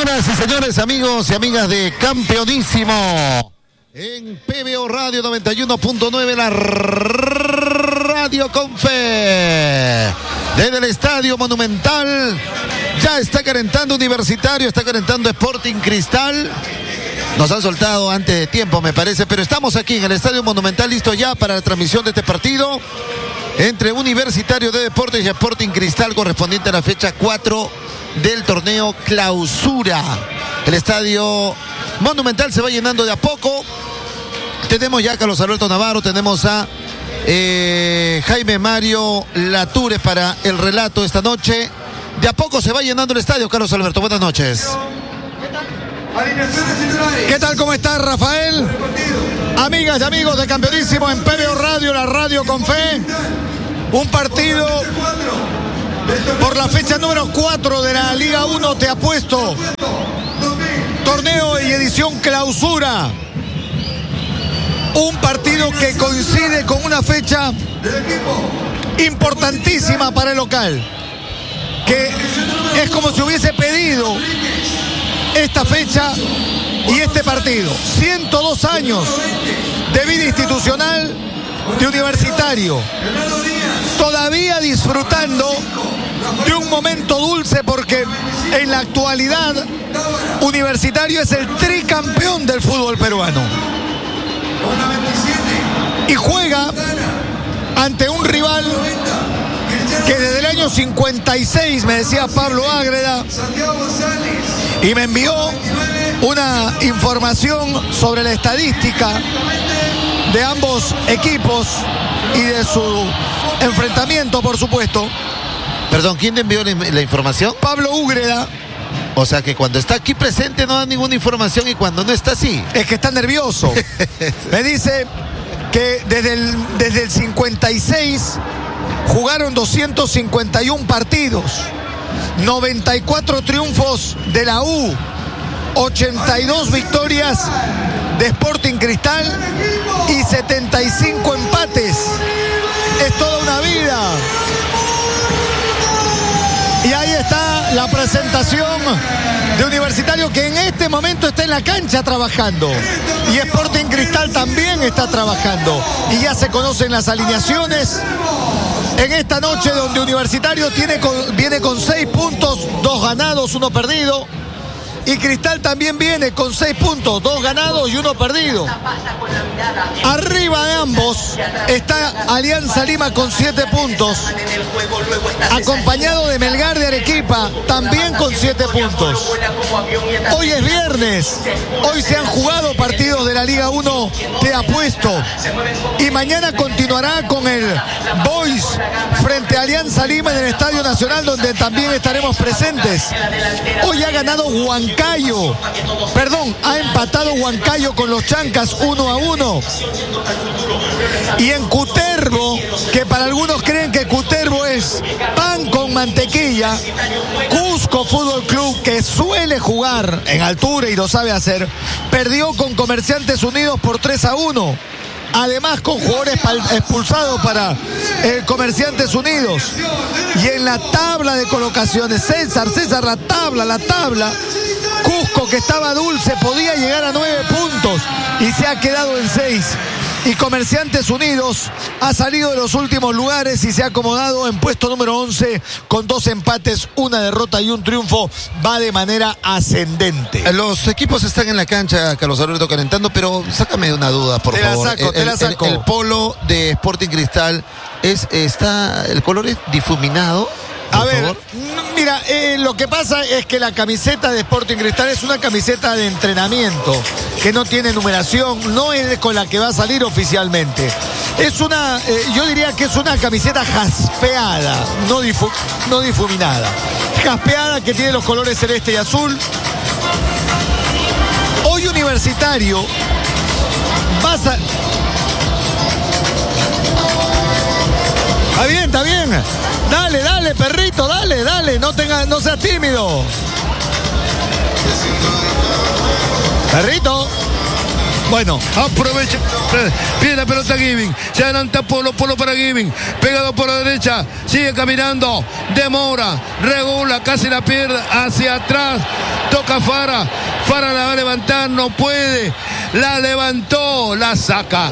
Señoras y señores, amigos y amigas de Campeonísimo, en PBO Radio 91.9, la radio con fe. Desde el Estadio Monumental, ya está calentando Universitario, está calentando Sporting Cristal. Nos han soltado antes de tiempo, me parece, pero estamos aquí en el Estadio Monumental, listo ya para la transmisión de este partido entre Universitario de Deportes y Sporting Cristal, correspondiente a la fecha 4 del torneo Clausura. El Estadio Monumental se va llenando de a poco. Tenemos ya a Carlos Alberto Navarro, tenemos a Jaime Mario Lature para el relato esta noche. De a poco se va llenando el estadio. Carlos Alberto, buenas noches. ¿Qué tal? ¿Cómo estás, Rafael? Amigas y amigos de Campeonísimo en PBO Radio, la radio con fe. Un partido por la fecha número 4 de la Liga 1, te apuesto. Torneo y edición Clausura. Un partido que coincide con una fecha importantísima para el local, que es como si hubiese pedido esta fecha y este partido. 102 años de vida institucional de Universitario, todavía disfrutando de un momento dulce, porque en la actualidad Universitario es el tricampeón del fútbol peruano y juega ante un rival que desde el año 56, me decía Pablo Ágreda, y me envió una información sobre la estadística de ambos equipos y de su enfrentamiento, por supuesto. Perdón, ¿quién te envió la información? Pablo Úgreda. O sea que cuando está aquí presente no da ninguna información y cuando no está sí. Es que está nervioso. Me dice que desde el 56 jugaron 251 partidos, 94 triunfos de la U, 82 victorias de Sporting Cristal y 75 empates. Es toda una vida. Y ahí está la presentación de Universitario, que en este momento está en la cancha trabajando. Y Sporting Cristal también está trabajando. Y ya se conocen las alineaciones en esta noche, donde Universitario viene con 6 puntos, 2 ganados, 1 perdido. Y Cristal también viene con 6 puntos, 2 ganados y 1 perdido. Arriba de ambos está Alianza Lima con 7 puntos, acompañado de Melgar de Arequipa, también con 7 puntos. Hoy es viernes, hoy se han jugado partidos de la Liga 1, te apuesto. Y mañana continuará con el Boys frente a Alianza Lima en el Estadio Nacional, donde también estaremos presentes. Hoy ha ganado ha empatado Huancayo con los Chancas 1-1. Y en Cutervo, que para algunos creen que Cutervo es pan con mantequilla, Cusco Fútbol Club, que suele jugar en altura y lo sabe hacer, perdió con Comerciantes Unidos por 3-1. Además, con jugadores expulsados para Comerciantes Unidos. Y en la tabla de colocaciones, César, la tabla, Cusco, que estaba dulce, podía llegar a 9 puntos y se ha quedado en 6. Y Comerciantes Unidos ha salido de los últimos lugares y se ha acomodado en puesto número 11 con 2 empates, 1 derrota y 1 triunfo. Va de manera ascendente. Los equipos están en la cancha, Carlos Alberto, calentando, pero sácame una duda, por favor. Te la saco. El polo de Sporting Cristal, ¿el color es difuminado? A ver, mira, lo que pasa es que la camiseta de Sporting Cristal es una camiseta de entrenamiento que no tiene numeración, no es con la que va a salir oficialmente. Es yo diría que es una camiseta jaspeada, no difuminada. Jaspeada, que tiene los colores celeste y azul. Hoy Universitario Está bien. Dale, perrito, dale. No seas tímido. Perrito. Bueno, aprovecha, pide la pelota Giving, se adelanta Polo para Giving, pegado por la derecha, sigue caminando, demora, regula, casi la pierde, hacia atrás, toca Fara la va a levantar, no puede, la levantó, la saca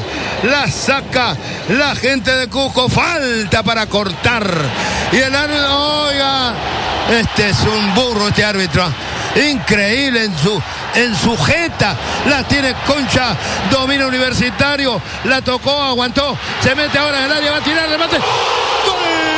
la gente de Cusco, falta para cortar, y el árbitro, oiga, este es un burro este árbitro, increíble en su jeta, la tiene Concha, domina Universitario, la tocó, aguantó, se mete ahora en el área, va a tirar, remate, ¡gol!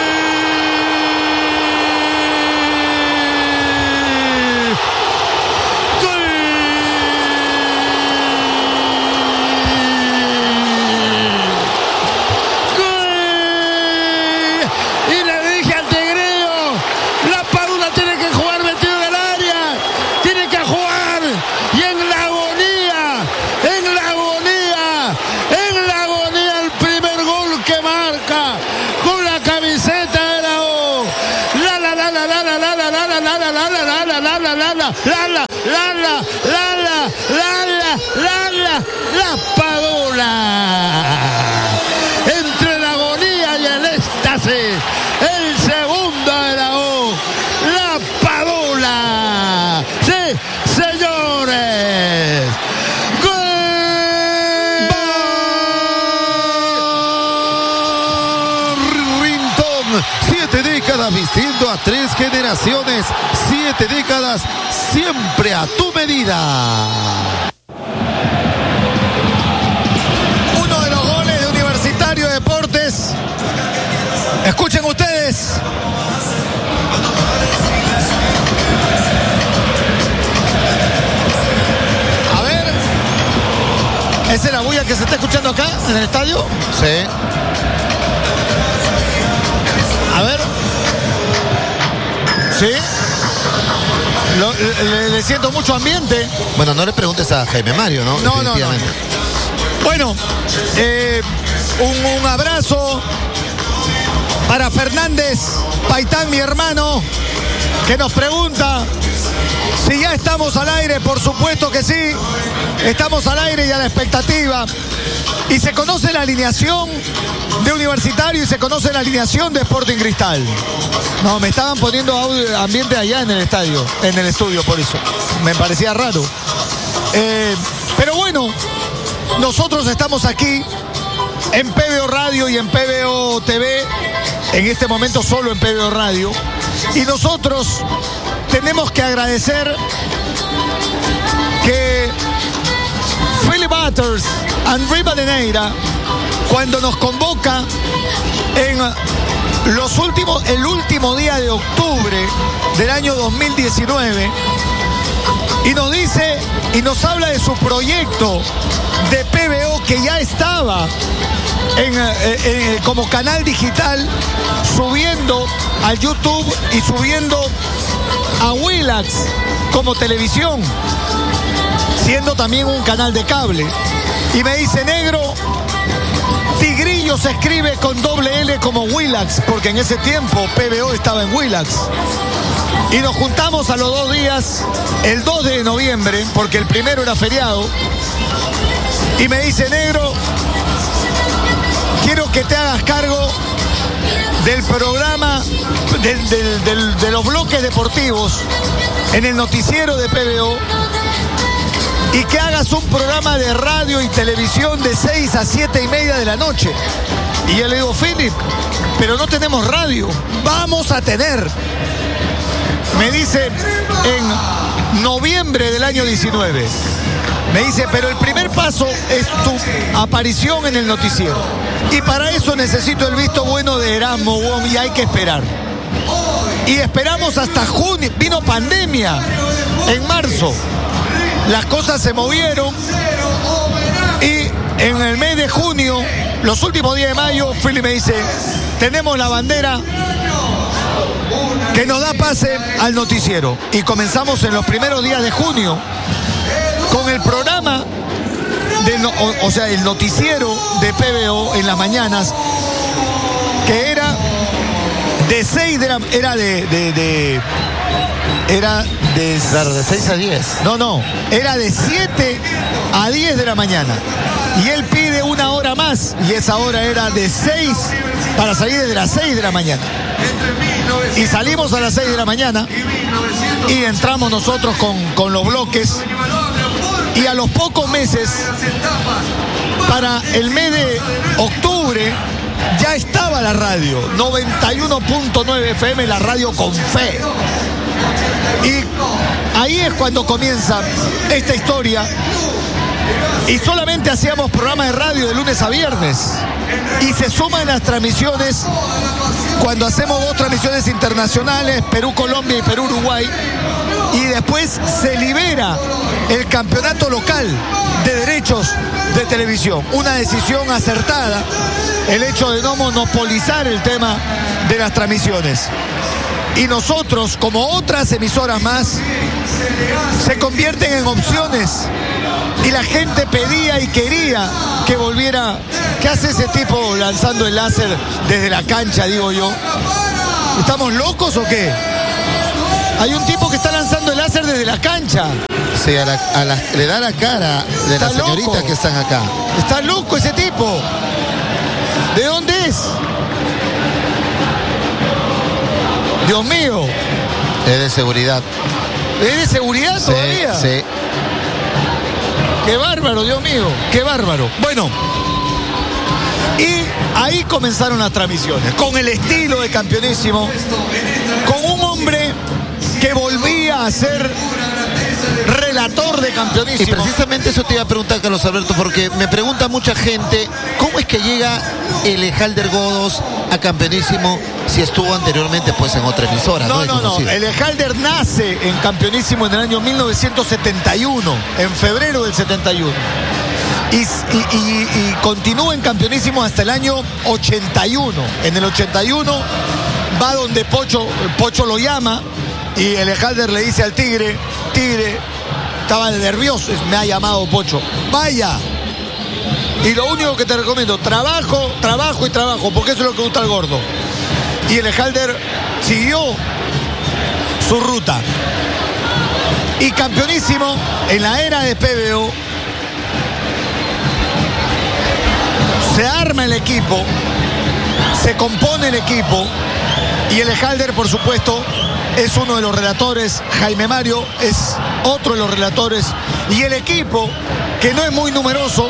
La Padula, entre la agonía y el éxtasis, el segundo de la U, la Padula, sí, señores, Rincón, 7 décadas vistiendo a 3 generaciones, 7 décadas siempre a tu medida. Deportes, escuchen ustedes. A ver, ¿esa es la bulla que se está escuchando acá en el estadio? Sí. A ver. Sí. Le siento mucho ambiente. Bueno, no le preguntes a Jaime Mario, ¿no? No. Bueno, un abrazo para Fernández Paitán, mi hermano, que nos pregunta si ya estamos al aire. Por supuesto que sí, estamos al aire y a la expectativa. Y se conoce la alineación de Universitario y se conoce la alineación de Sporting Cristal. No, me estaban poniendo ambiente allá en el estadio, en el estudio, por eso. Me parecía raro. Pero bueno, nosotros estamos aquí en PBO Radio y en PBO TV, en este momento solo en PBO Radio, y nosotros tenemos que agradecer que Philip Butters and Rivadeneira, cuando nos convoca en el último día de octubre del año 2019, y nos dice y nos habla de su proyecto de PBO que ya estaba como canal digital, subiendo al YouTube y subiendo a Willax como televisión, siendo también un canal de cable. Y me dice, negro, Tigrillo se escribe con doble L como Willax, porque en ese tiempo PBO estaba en Willax. Y nos juntamos a los 2 días, el 2 de noviembre, porque el primero era feriado. Y me dice, negro, quiero que te hagas cargo del programa, de los bloques deportivos en el noticiero de PBO, y que hagas un programa de radio y televisión de 6 a 7 y media de la noche. Y yo le digo, Philip, pero no tenemos radio. Vamos a tener. Me dice, en noviembre del año 19. Me dice, pero el primer paso es tu aparición en el noticiero. Y para eso necesito el visto bueno de Erasmo Wong, y hay que esperar. Y esperamos hasta junio. Vino pandemia en marzo. Las cosas se movieron. Y en el mes de junio, los últimos días de mayo, Philly me dice, tenemos la bandera que nos da pase al noticiero. Y comenzamos en los primeros días de junio con el programa, o sea, el noticiero de PBO en las mañanas, que era de 6 de la... Era de Era de... Claro, de 6 a 10. No, era de 7 a 10 de la mañana. Y él pide una hora más, y esa hora era de 6, para salir desde las 6 de la mañana. Y salimos a las 6 de la mañana, y entramos nosotros con los bloques, y a los pocos meses, para el mes de octubre, ya estaba la radio, 91.9 FM, la radio con fe. Y ahí es cuando comienza esta historia. Y solamente hacíamos programas de radio de lunes a viernes. Y se suman las transmisiones cuando hacemos 2 transmisiones internacionales, Perú-Colombia y Perú-Uruguay. Y después se libera el campeonato local de derechos de televisión. Una decisión acertada, el hecho de no monopolizar el tema de las transmisiones. Y nosotros, como otras emisoras más, se convierten en opciones. Y la gente pedía y quería que volviera. ¿Qué hace ese tipo lanzando el láser desde la cancha, digo yo? ¿Estamos locos o qué? Hay un tipo que está lanzando el láser desde la cancha. Sí, le da la cara de las señoritas que están acá. Está loco ese tipo. ¿De dónde es? Dios mío. Es de seguridad. ¿Es de seguridad todavía? Sí. Qué bárbaro, Dios mío. Qué bárbaro. Bueno. Y ahí comenzaron las transmisiones. Con el estilo de Campeonísimo. Con un hombre que volvía a ser relator de Campeonísimo. Y precisamente eso te iba a preguntar, Carlos Alberto, porque me pregunta mucha gente, ¿cómo es que llega Elejalder Godos a Campeonísimo si estuvo anteriormente pues en otra emisora? No. Elejalder nace en Campeonísimo en el año 1971, en febrero del 71. Y continúa en Campeonísimo hasta el año 81. En el 81 va donde Pocho lo llama y Elejalder le dice al Tigre, estaba nervioso, me ha llamado Pocho, vaya. Y lo único que te recomiendo, trabajo y trabajo, porque eso es lo que gusta al gordo. Y Elejalder siguió su ruta. Y Campeonísimo, en la era de PBO, se arma el equipo, se compone el equipo, y Elejalder, por supuesto, es uno de los relatores, Jaime Mario es otro de los relatores, y el equipo, que no es muy numeroso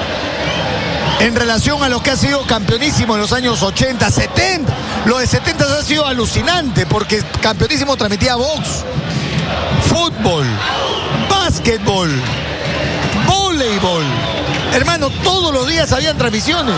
en relación a lo que ha sido Campeonísimo en los años 80, 70. Lo de 70 ha sido alucinante, porque Campeonísimo transmitía box, fútbol, básquetbol, voleibol. Hermano, todos los días habían transmisiones.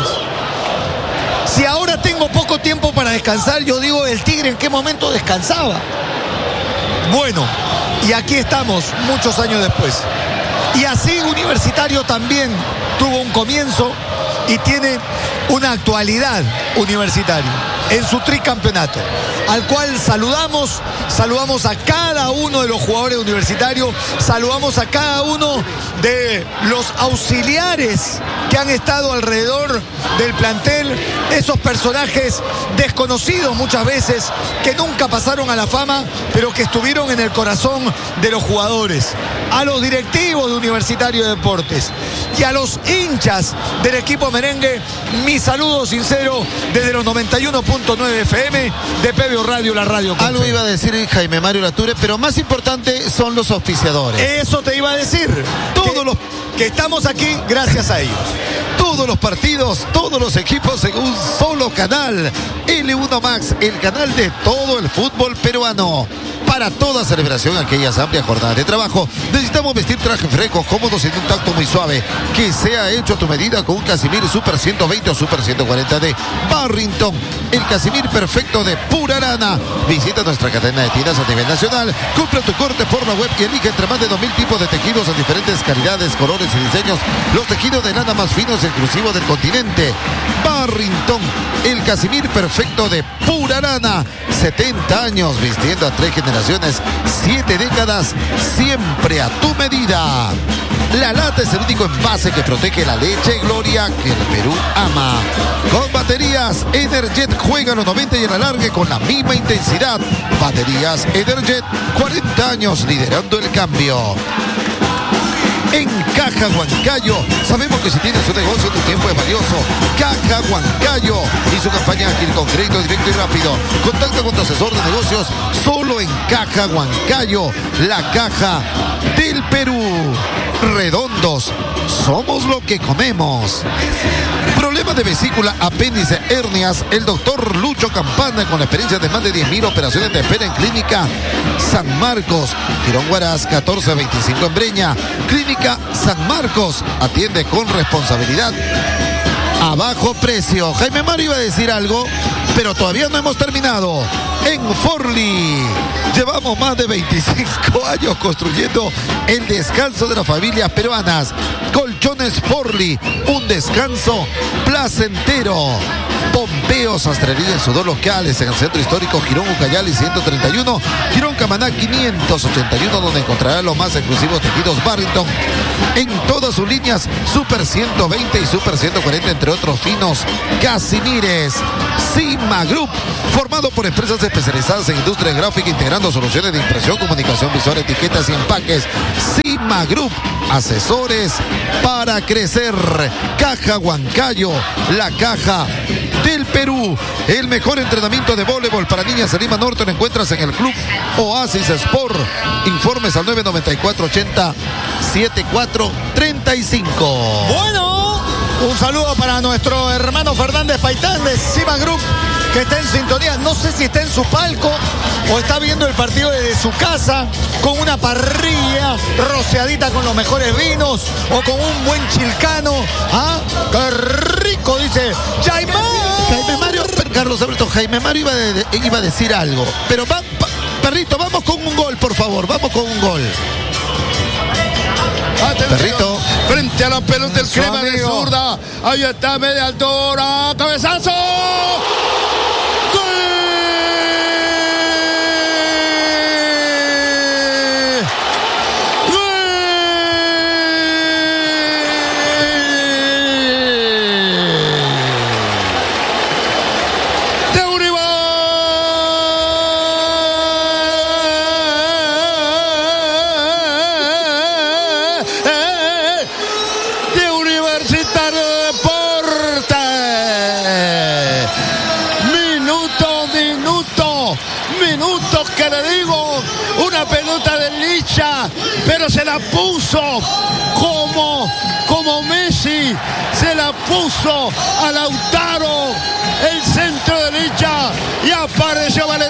Si ahora tengo poco tiempo para descansar, yo digo, el Tigre en qué momento descansaba. Bueno, y aquí estamos muchos años después. Y así Universitario también tuvo un comienzo y tiene una actualidad Universitario en su tricampeonato, al cual saludamos a cada uno de los jugadores universitarios, saludamos a cada uno de los auxiliares que han estado alrededor del plantel, esos personajes desconocidos muchas veces, que nunca pasaron a la fama, pero que estuvieron en el corazón de los jugadores, a los directivos de Universitario de Deportes y a los hinchas del equipo merengue, mi saludo sincero desde los 91.9 FM de PBO Radio, la radio. Algo iba a decir Jaime Mario Lature, pero más importante son los auspiciadores. Eso te iba a decir. Que estamos aquí gracias a ellos. Todos los partidos, todos los equipos en un solo canal. L1 Max, el canal de todo el fútbol peruano. Para toda celebración, aquellas amplias jornadas de trabajo, necesitamos vestir trajes frescos, cómodos y en un tacto muy suave, que sea hecho a tu medida con un Casimir Super 120 o Super 140 de Barrington, el Casimir perfecto de pura lana. Visita nuestra cadena de tiendas a nivel nacional, compra tu corte por la web y elige entre más de 2000 tipos de tejidos en diferentes calidades, colores y diseños, los tejidos de lana más finos y exclusivos del continente. Barrington, el Casimir perfecto de pura lana. 70 años vistiendo a 3 generaciones, 7 décadas, siempre a tu medida. La lata es el único envase que protege la leche Gloria que el Perú ama. Con baterías Energet, juega los 90 y el alargue con la misma intensidad. Baterías Energet, 40 años liderando el cambio. En Caja Huancayo, sabemos que si tienes un negocio tu tiempo es valioso. Caja Huancayo y su campaña ágil con crédito directo y rápido. Contacta con tu asesor de negocios solo en Caja Huancayo, la caja del Perú. Redondos, somos lo que comemos. Problemas de vesícula, apéndice, hernias. El doctor Lucho Campana, con la experiencia de más de 10.000 operaciones de espera en Clínica San Marcos, Girón Huaraz 1425 en Breña. Clínica San Marcos atiende con responsabilidad a bajo precio. Jaime Mario iba a decir algo, pero todavía no hemos terminado. En Forli llevamos más de 25 años construyendo el descanso de las familias peruanas. Colchones Forli, un descanso placentero. Pompeo Sastrería en sus 2 locales en el centro histórico Girón Ucayali 131, Girón Camaná 581, donde encontrará los más exclusivos tejidos Barrington en todas sus líneas Super 120 y Super 140, entre otros finos Casimires. Sigma Group, formado por empresas especializadas en industria gráfica, integrando soluciones de impresión, comunicación visual, etiquetas y empaques. Sigma Group, asesores para crecer. Caja Huancayo, la caja del Perú. El mejor entrenamiento de voleibol para niñas en Lima Norte lo encuentras en el Club Oasis Sport. Informes al 994-80-7435. Bueno, un saludo para nuestro hermano Fernández Paitán de Sigma Group, que está en sintonía. No sé si está en su palco o está viendo el partido desde su casa, con una parrilla rociadita con los mejores vinos o con un buen chilcano. ¡Ah, qué rico! Dice Jaime Mario, Carlos Alberto, Jaime Mario iba a decir algo, pero perrito, vamos con un gol, por favor, vamos con un gol. Atención. Perrito. Frente a la pelota el crema de zurda. Ahí está, media altura. Cabezazo. Pero se la puso como Messi, se la puso a Lautaro, el centro de Licha, y apareció Valera.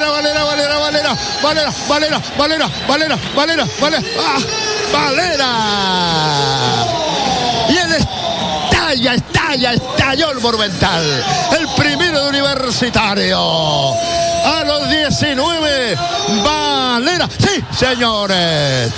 Y él estalló el Monumental, el primero de Universitario. A los 19, Valera. Sí, señores.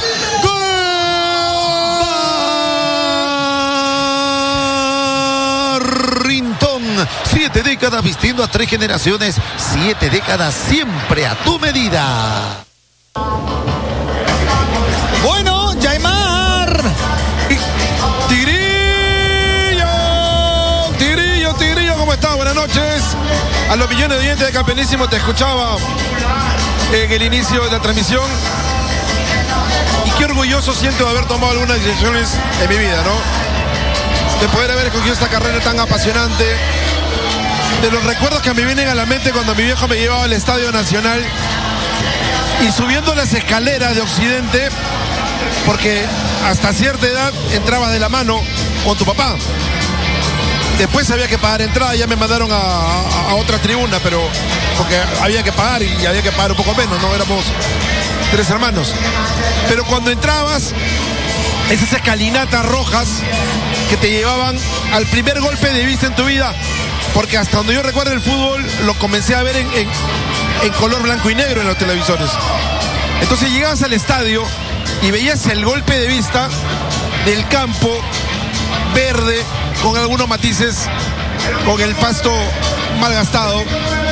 Barrington, 7 décadas vistiendo a 3 generaciones, 7 décadas siempre a tu medida. Bueno, Jaimar. Tigrillo, ¿cómo estás? Buenas noches. A los millones de oyentes de Campeonísimo, te escuchaba en el inicio de la transmisión. Y qué orgulloso siento de haber tomado algunas decisiones en mi vida, ¿no? De poder haber escogido esta carrera tan apasionante. De los recuerdos que me vienen a la mente cuando mi viejo me llevaba al Estadio Nacional y subiendo las escaleras de Occidente, porque hasta cierta edad entrabas de la mano con tu papá. Después había que pagar entrada, ya me mandaron a otra tribuna, pero porque había que pagar y había que pagar un poco menos, ¿no? Éramos 3 hermanos. Pero cuando entrabas, esas escalinatas rojas que te llevaban al primer golpe de vista en tu vida, porque hasta donde yo recuerdo el fútbol lo comencé a ver en color blanco y negro en los televisores. Entonces llegabas al estadio y veías el golpe de vista del campo verde con algunos matices con el pasto malgastado.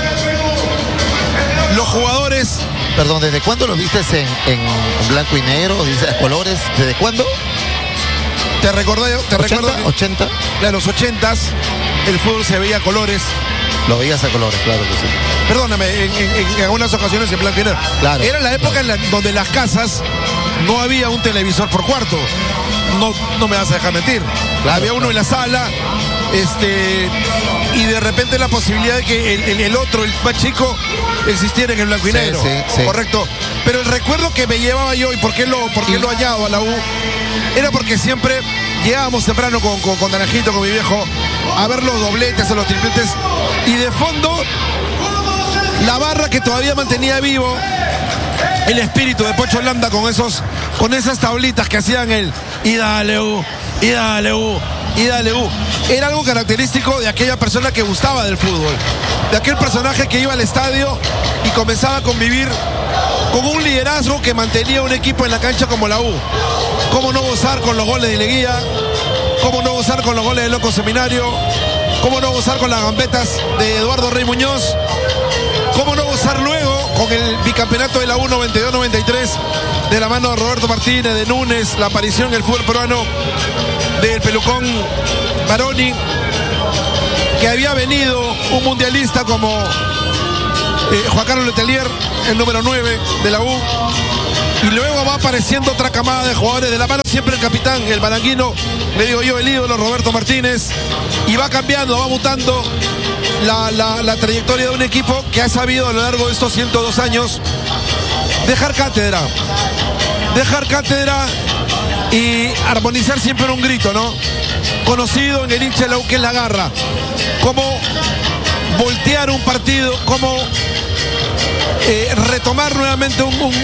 Los jugadores... Perdón, ¿desde cuándo lo viste en blanco y negro? Dice colores. ¿Desde cuándo? Te recuerdo que 80. en los 80s el fútbol se veía a colores. Lo veías a colores, claro que sí. Perdóname, en algunas ocasiones en blanco y negro. Claro, era la época donde en las casas no había un televisor por cuarto. No me vas a dejar mentir. Claro, había uno en la sala, y de repente la posibilidad de que el otro, el más chico, existiera en el blanco y negro. Sí. Correcto. Pero el recuerdo que me llevaba yo, y por qué lo añado a la U, era porque siempre llegábamos temprano con Naranjito, con mi viejo, a ver los dobletes o los tripletes, y de fondo la barra que todavía mantenía vivo el espíritu de Pocho Landa con esas tablitas que hacían el y dale U, y dale U, y dale U. Era algo característico de aquella persona que gustaba del fútbol, de aquel personaje que iba al estadio y comenzaba a convivir con un liderazgo que mantenía un equipo en la cancha como la U. ¿Cómo no gozar con los goles de Leguía? ¿Cómo no gozar con los goles de Loco Seminario? ¿Cómo no gozar con las gambetas de Eduardo Rey Muñoz? ¿Cómo no gozar luego con el bicampeonato de la U 92-93 de la mano de Roberto Martínez, de Núñez, la aparición en el fútbol peruano del pelucón Baroni, que había venido un mundialista como Juan Carlos Letelier, el número 9 de la U, y luego va apareciendo otra camada de jugadores de la mano, siempre el capitán, el baranguino, le digo yo, el ídolo Roberto Martínez, y va cambiando, va mutando la trayectoria de un equipo que ha sabido a lo largo de estos 102 años dejar cátedra y armonizar siempre un grito, ¿no? Conocido en el hincha de la U, que es la garra. Cómo voltear un partido, cómo retomar nuevamente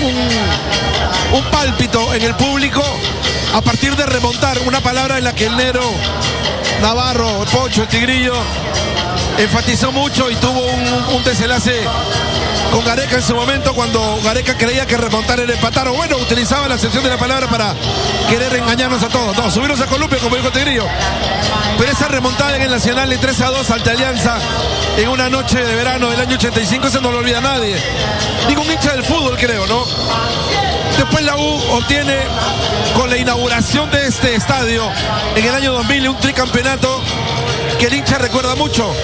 un pálpito en el público a partir de remontar una palabra en la que el Nero, Navarro, el Pocho, el Tigrillo enfatizó mucho y tuvo un desenlace con Gareca en su momento, cuando Gareca creía que remontar era empatar, o bueno, utilizaba la excepción de la palabra para querer engañarnos a todos. No, subirnos a columpio, como dijo Tigrillo. Pero esa remontada en el Nacional de 3-2 ante Alianza en una noche de verano del año 85, eso no lo olvida nadie. Ningún hincha del fútbol, creo, ¿no? Después la U obtiene, con la inauguración de este estadio en el año 2000, un tricampeonato que el hincha recuerda mucho.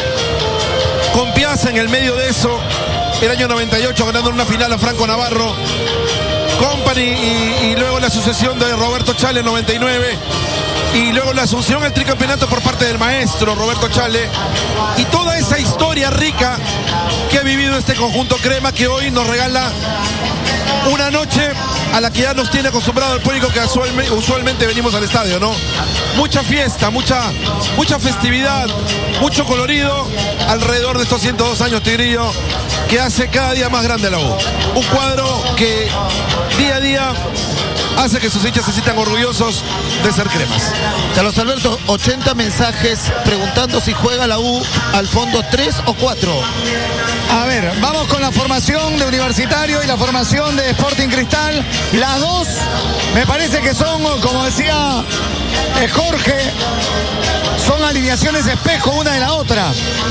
Con Piazza en el medio de eso, el año 98 ganando una final a Franco Navarro, Company y luego la sucesión de Roberto Chale en 99, y luego la asunción al tricampeonato por parte del maestro Roberto Chale, y toda esa historia rica que ha vivido este conjunto crema, que hoy nos regala una noche a la que ya nos tiene acostumbrado el público que usualmente venimos al estadio, ¿no? Mucha fiesta, mucha festividad, mucho colorido alrededor de estos 102 años, Tigrillo, que hace cada día más grande la U. Un cuadro que día a día hace que sus hinchas se sientan orgullosos de ser cremas. Carlos Alberto, 80 mensajes preguntando si juega la U al fondo 3 o 4. A ver, vamos con la formación de Universitario y la formación de Sporting Cristal. Las dos me parece que son, como decía Jorge, son alineaciones espejo una de la otra.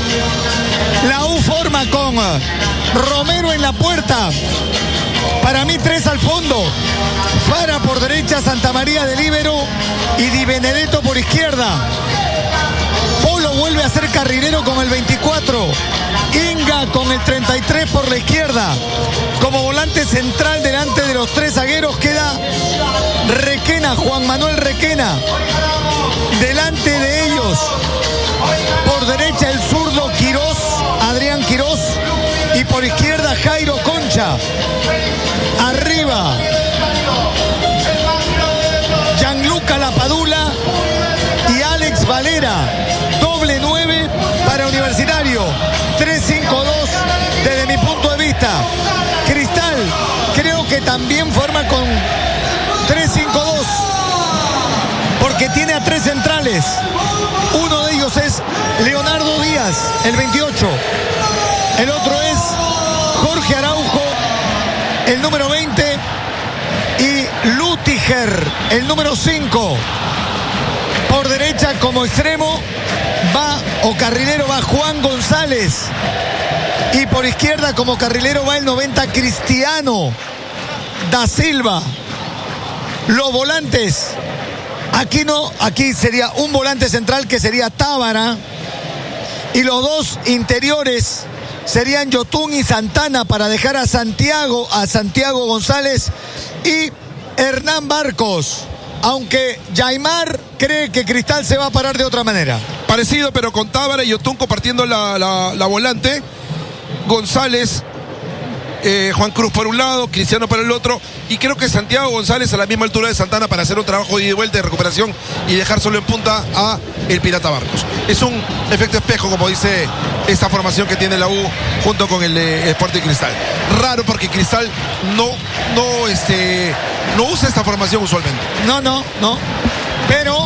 La U forma con Romero en la puerta, para mí 3 al fondo, Fara por derecha, Santa María de líbero y Di Benedetto por izquierda. Polo vuelve a ser carrilero con el 24, Inga con el 33 por la izquierda. Como volante central delante de los 3 zagueros queda Requena, Juan Manuel Requena. Delante de ellos, por derecha el zurdo Quirós, Adrián Quirós, y por izquierda Jairo Concha. Arriba Gianluca Lapadula y Alex Valera. Doble 9 para Universitario. 3-5-2 desde mi punto de vista. Cristal creo que también forma con 3-5-2, porque tiene a 3 centrales. Uno de ellos es Leonardo Díaz, el 28. El otro es Jorge Araujo, el número 20, y Lutiger, el número 5. Por derecha como extremo va o carrilero va Juan González. Y por izquierda como carrilero va el 90 Cristiano da Silva. Los volantes. Aquí sería un volante central que sería Tábara. Y los dos interiores serían Yotún y Santana para dejar a Santiago González y Hernán Barcos. Aunque Yaimar cree que Cristal se va a parar de otra manera. Parecido, pero con Tábara y Yotún compartiendo la volante. González, Juan Cruz por un lado, Cristiano por el otro, y creo que Santiago González a la misma altura de Santana para hacer un trabajo de ida y vuelta de recuperación y dejar solo en punta a el Pirata Barcos. Es un efecto espejo, como dice esta formación que tiene la U junto con el Sporting Cristal. Raro porque Cristal no usa esta formación usualmente. No. Pero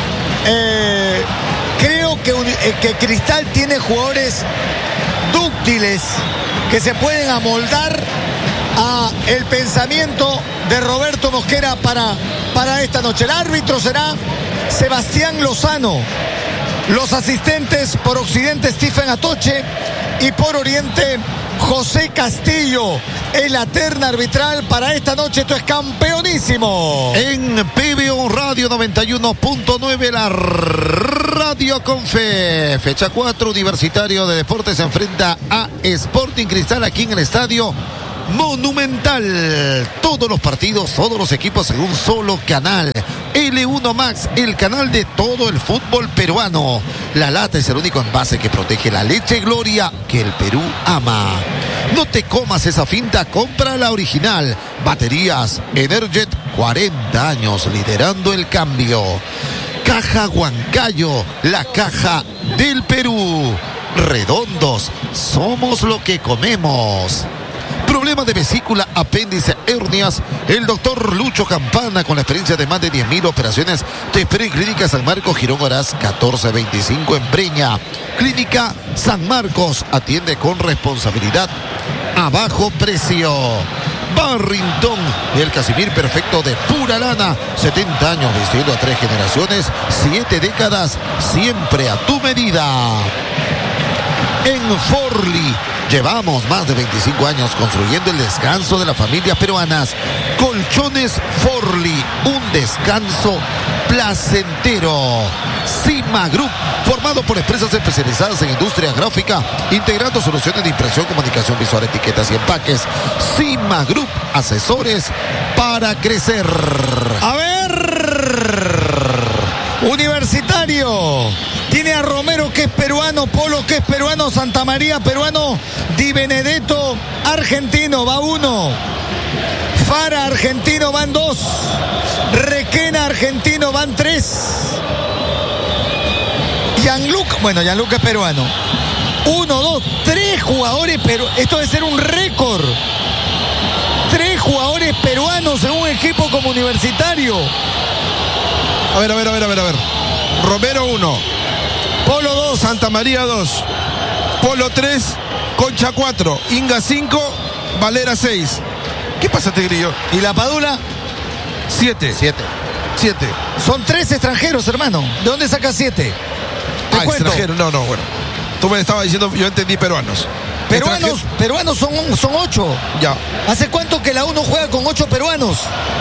creo que Cristal tiene jugadores dúctiles que se pueden amoldar a el pensamiento de Roberto Mosquera para esta noche. El árbitro será Sebastián Lozano. Los asistentes por occidente Stephen Atoche y por oriente José Castillo. En la terna arbitral para esta noche. Esto es Campeonísimo. En PBO Radio 91.9, la Radio con Fe. Fecha 4, Universitario de Deportes se enfrenta a Sporting Cristal aquí en el Estadio Monumental. Todos los partidos, todos los equipos en un solo canal. L1 Max, el canal de todo el fútbol peruano. La Lata es el único envase que protege la leche Gloria que el Perú ama. No te comas esa finta, compra la original. Baterías Energet, 40 años liderando el cambio. Caja Huancayo, la caja del Perú. Redondos, somos lo que comemos. Problema de vesícula, apéndice, hernias. El doctor Lucho Campana, con la experiencia de más de 10.000 operaciones, te espera en Clínica San Marcos, Girón Orás 1425 en Breña. Clínica San Marcos, atiende con responsabilidad a bajo precio. Barrington, el Casimir perfecto de pura lana. 70 años vistiendo a 3 generaciones, 7 décadas, siempre a tu medida. En Forli llevamos más de 25 años construyendo el descanso de las familias peruanas. Colchones Forli, un descanso placentero. Cima Group, formado por empresas especializadas en industria gráfica, integrando soluciones de impresión, comunicación visual, etiquetas y empaques. Cima Group, asesores para crecer. A ver, Universitario tiene a Romero, que es peruano, Polo, que es peruano, Santa María, peruano, Di Benedetto, argentino, va 1. Fara, argentino, van 2. Requena, argentino, van 3. Gianluca es peruano. 1, 2, 3 jugadores peruanos. Esto debe ser un récord. 3 jugadores peruanos en un equipo como Universitario. A ver. Romero 1. Polo 2. Santa María 2. Polo 3. Concha 4. Inga 5. Valera 6. ¿Qué pasa, Tigrillo? ¿Y la Padula? 7. Son 3 extranjeros, hermano. ¿De dónde sacas 7? Extranjeros. No, bueno. Tú me estabas diciendo, yo entendí peruanos. Peruanos son 8. Ya. ¿Hace cuánto que la U no juega con 8 peruanos?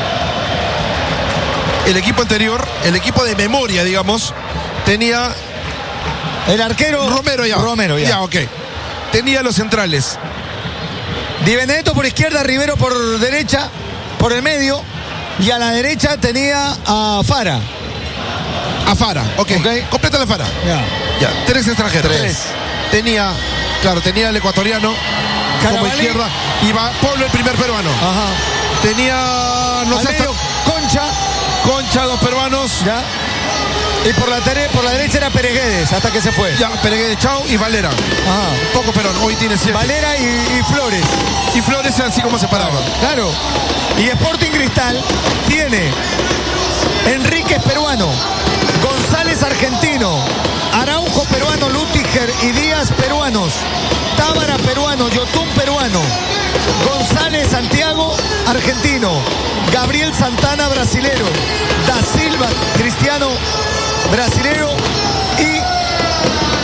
El equipo anterior, el equipo de memoria, digamos, tenía... El arquero... Romero ya. Ya, ok. Tenía los centrales. Di Benedetto por izquierda, Rivero por derecha, por el medio. Y a la derecha tenía a Fara. Ok. Completa la Fara. Ya. 3 extranjeros. 3. Tenía el ecuatoriano como Carabalí. izquierda. Y va Pablo, el primer peruano. Ajá. Tenía... Concha, 2 peruanos. Ya. Y por la derecha era Pereguedes, hasta que se fue. Ya, Pereguedes, Chao y Valera. Ajá. Poco peruano, hoy tiene 7. Valera y Flores. Y Flores así como se paraba. Claro. Y Sporting Cristal tiene Enríquez peruano, González argentino, Araujo peruano, Lutiger y Díaz peruanos, Tábara peruano, Yotún peruano, González Santiago argentino, Gabriel Santana brasilero, Da Silva Cristiano brasilero y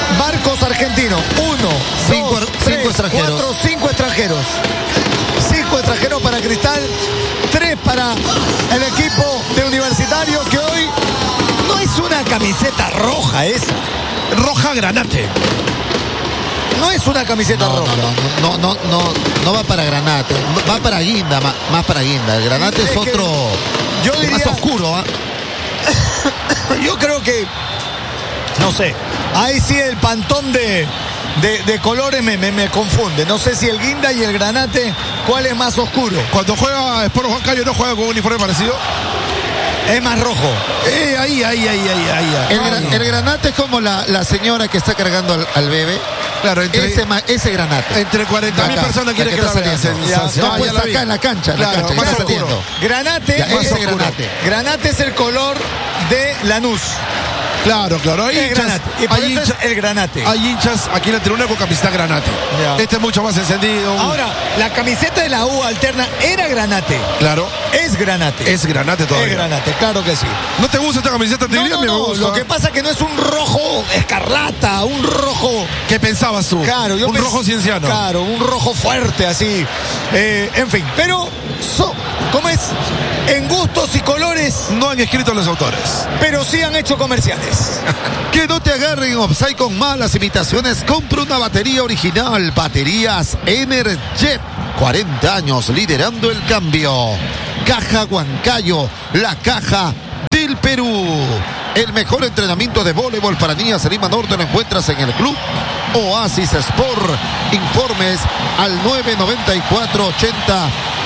blancos argentinos. 1, 2, 3, 4, 5 extranjeros. 5 extranjeros para Cristal, 3 para el equipo de Universitario, que hoy no es una camiseta roja esa. Roja Granate. No es una camiseta roja. No va para Granate, va para Guinda, más para Guinda. El Granate es otro, yo diría, más oscuro, ¿eh? Yo creo que, no sé, ahí sí el pantón de colores me confunde. No sé si el Guinda y el Granate, ¿cuál es más oscuro? Cuando juega Sport Juan Cayo, ¿no juega con un uniforme parecido? Es más rojo. Ahí. El Granate es como la señora que está cargando al bebé. Claro, ese Granate. Entre 40.000 personas quiere que está la saliendo. No, pues acá en la cancha. Claro, más está saliendo. Granate, Granate es el color de Lanús. Claro. Hay hinchas. Y por eso es el Granate. Hay hinchas aquí en la tribuna con camiseta Granate. Ya. Este es mucho más encendido. Ahora, la camiseta de la U alterna era Granate. Claro. Es Granate. Es Granate todavía. Es Granate, claro que sí. ¿No te gusta esta camiseta? Te diría, me gusta. Lo que pasa es que no es un rojo escarlata, un rojo. ¿Qué pensabas tú? Claro, un rojo cienciano. Claro, un rojo fuerte así. En fin, pero ¿cómo es? En gustos y colores. No han escrito los autores. Pero sí han hecho comerciales. Que no te agarren offside con malas imitaciones. Compra una batería original. Baterías Energet. 40 años liderando el cambio. Caja Huancayo, la caja del Perú. El mejor entrenamiento de voleibol para niñas en Lima Norte lo encuentras en el club Oasis Sport. Informes al 994 80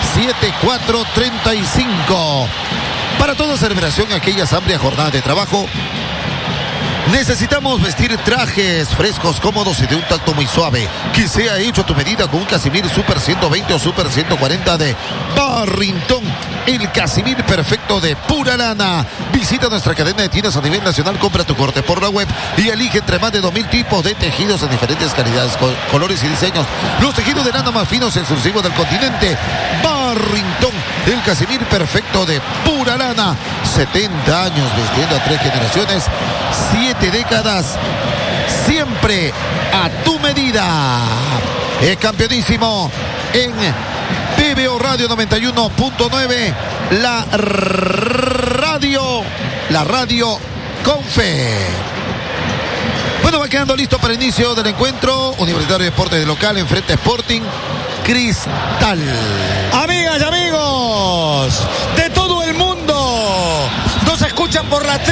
7435. Para toda celebración, aquellas amplias jornadas de trabajo, necesitamos vestir trajes frescos, cómodos y de un tacto muy suave, que sea hecho a tu medida con un Casimir Super 120 o Super 140 de Barrington. El Casimir perfecto de pura lana. Visita nuestra cadena de tiendas a nivel nacional, compra tu corte por la web y elige entre más de 2000 tipos de tejidos en diferentes calidades, colores y diseños. Los tejidos de lana más finos y exclusivos del continente. Barrington, el Casimir perfecto de pura lana. 70 años vistiendo a 3 generaciones, 7 décadas, siempre a tu medida. Es campeonísimo en PBO Radio 91.9, la radio con fe. Bueno, va quedando listo para el inicio del encuentro. Universitario de Deportes de local enfrente a Sporting Cristal. Amigas y amigos de todo el mundo, nos escuchan por la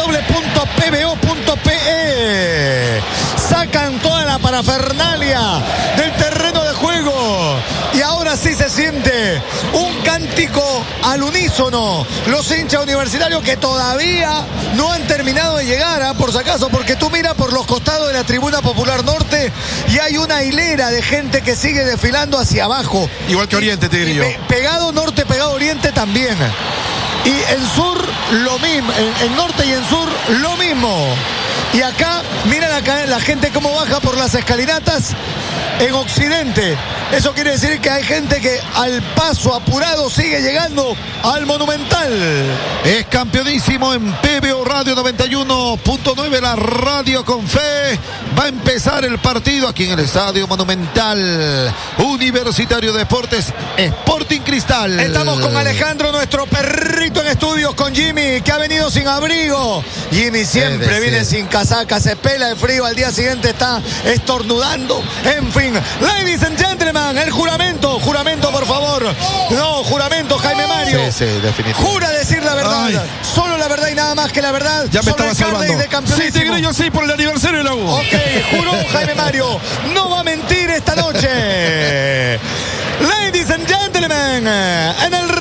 www.pbo.pe. Sacan toda la parafernalia del terreno de juego y ahora sí se siente un cántico al unísono. Los hinchas universitarios que todavía no han terminado de llegar, por si acaso, porque tú miras por los costados de la Tribuna Popular Norte y hay una hilera de gente que sigue desfilando hacia abajo. Igual que Oriente, te diría yo. Pegado norte, pegado oriente también. Y en sur lo mismo, en norte y en sur lo mismo. Y acá, miren acá la gente cómo baja por las escalinatas en occidente. Eso quiere decir que hay gente que al paso apurado sigue llegando al Monumental. Es campeonísimo en PBO Radio 91.9, la radio con fe. Va a empezar el partido aquí en el Estadio Monumental. Universitario de Deportes, Sporting Cristal. Estamos con Alejandro, nuestro perrito en estudios, con Jimmy, que ha venido sin abrigo. Jimmy siempre viene sin casaca, se pela el frío, al día siguiente está estornudando. En fin, ladies and gentlemen, el juramento por favor. No, juramento, Jaime Mario. Sí, definitivamente. Jura decir la verdad. Ay. Solo la verdad y nada más que la verdad. Ya me estaba salvando. Sí, Tigre, yo sí, por el aniversario de la U. Ok, juró Jaime Mario. No va a mentir esta noche. Ladies and gentlemen, en el